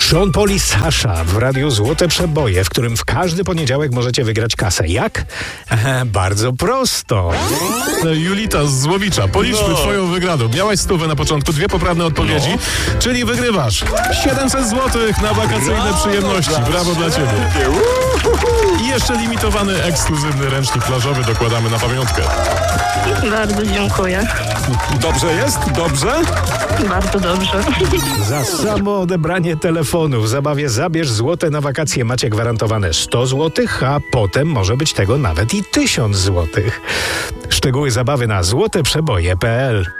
Sean Paul i Sasha w radiu Złote Przeboje, w którym w każdy poniedziałek możecie wygrać kasę. Jak? Bardzo prosto. Julita z Złowicza, policzmy twoją wygraną. Miałaś 100 na początku, 2 poprawne odpowiedzi, czyli wygrywasz 700 zł na wakacyjne przyjemności. Brawo dla ciebie. I jeszcze limitowany, ekskluzywny ręcznik plażowy dokładamy na pamiątkę. Bardzo dziękuję. Dobrze jest? Dobrze? Bardzo dobrze. Za samo odebranie telefonu w zabawie Zabierz Złote na wakacje macie gwarantowane 100 zł, a potem może być tego nawet i 1000 zł. Szczegóły zabawy na złoteprzeboje.pl.